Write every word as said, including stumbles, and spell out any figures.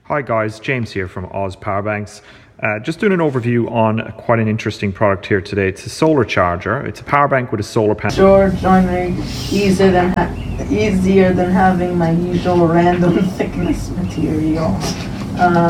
Hi guys, James here from Oz Powerbanks. Uh, just doing an overview on quite an interesting product here today. It's a solar charger. It's a power bank with a solar panel. Storage on me easier than ha easier than having my usual random thickness material. Uh,